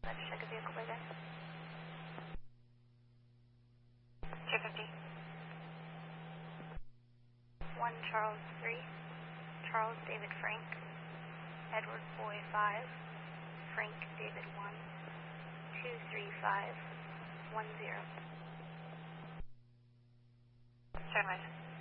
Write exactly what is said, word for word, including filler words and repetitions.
Let's check a vehicle by then. two fifty. one Charles three, Charles David Frank, Edward Boy five, Frank David one, two three five one zero. Sunrise.